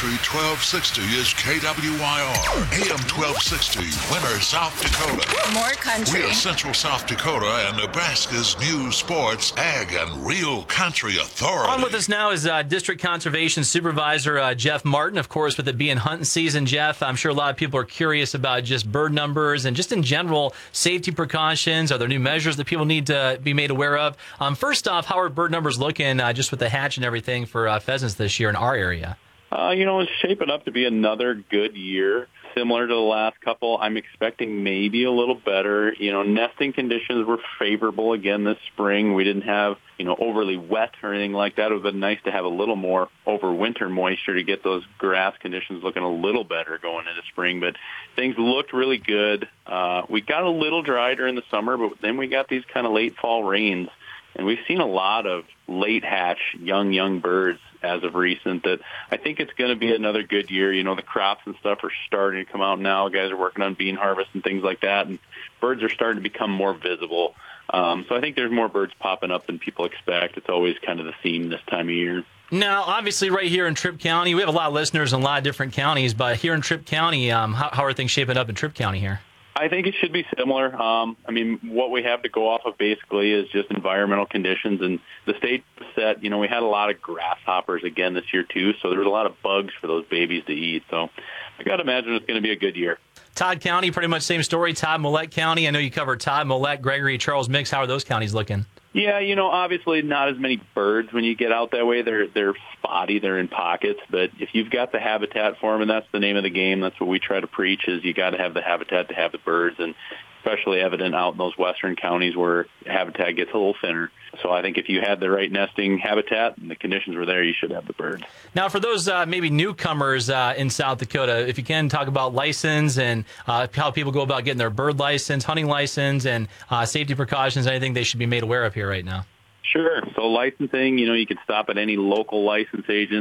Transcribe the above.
Country 1260 is KWYR. AM 1260, Winter, South Dakota. More country. We are Central South Dakota and Nebraska's news, sports, ag, and real country authority. On with us now is District Conservation Supervisor Jeff Martin. Of course, with it being hunting season, Jeff, I'm sure a lot of people are curious about just bird numbers and just in general safety precautions. Are there new measures that people need to be made aware of? First off, how are bird numbers looking just with the hatch and everything for pheasants this year in our area? It's shaping up to be another good year. Similar to the last couple, I'm expecting maybe a little better. Nesting conditions were favorable again this spring. We didn't have, overly wet or anything like that. It would have been nice to have a little more overwinter moisture to get those grass conditions looking a little better going into spring. But things looked really good. We got a little dry during the summer, but then we got these kind of late fall rains. And we've seen a lot of late hatch, young birds as of recent that I think it's going to be another good year. The crops and stuff are starting to come out now. Guys are working on bean harvest and things like that. And birds are starting to become more visible. So I think there's more birds popping up than people expect. It's always kind of the theme this time of year. Now, obviously, right here in Tripp County, we have a lot of listeners in a lot of different counties. But here in Tripp County, how are things shaping up in Tripp County here? I think it should be similar. What we have to go off of basically is just environmental conditions. And the state set, we had a lot of grasshoppers again this year, too. So there was a lot of bugs for those babies to eat. So I got to imagine it's going to be a good year. Todd County, pretty much same story. Todd, Millette County. I know you covered Todd, Millette, Gregory, Charles Mix. How are those counties looking? Yeah, obviously not as many birds when you get out that way. They're spotty. They're in pockets. But if you've got the habitat for them, and that's the name of the game, that's what we try to preach, is you got to have the habitat to have the birds, and especially evident out in those western counties where habitat gets a little thinner. So I think if you had the right nesting habitat and the conditions were there, you should have the birds. Now, for those maybe newcomers in South Dakota, if you can talk about license and how people go about getting their bird license, hunting license, and safety precautions, anything they should be made aware of here right now. Sure. So licensing, you can stop at any local license agent.